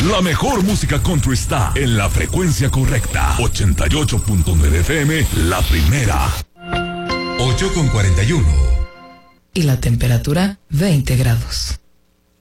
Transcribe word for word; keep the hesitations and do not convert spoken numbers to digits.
La mejor música country está en la frecuencia correcta. ochenta y ocho punto nueve F M, la primera. ocho con cuarenta y uno. Y la temperatura, veinte grados.